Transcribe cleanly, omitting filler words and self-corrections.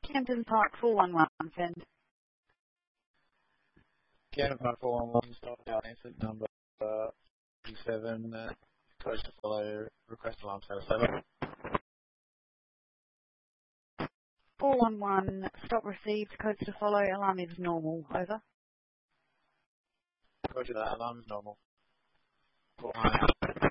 Camden Park 411, send. Camden Park 411, stop out, answer number 37, codes to follow, request alarm status over. 411, stop received, codes to follow, alarm is normal, over. Roger that, alarm is normal. 411.